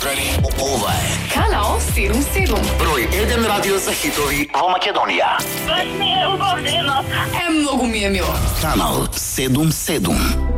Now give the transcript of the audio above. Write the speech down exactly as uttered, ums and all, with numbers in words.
Ова е Канал седум седум. број еден радио за хитови во Македонија. Баш ми е убавljeno. Е, многу ми е мило. Канал седум седум.